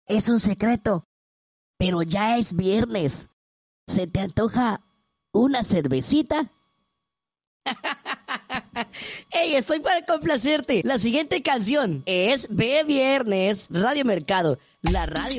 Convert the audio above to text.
es un secreto, pero ya es viernes. ¿Se te antoja una cervecita? ¡Ey, estoy para complacerte! La siguiente canción es Ve Viernes, Radio Mercado, la radio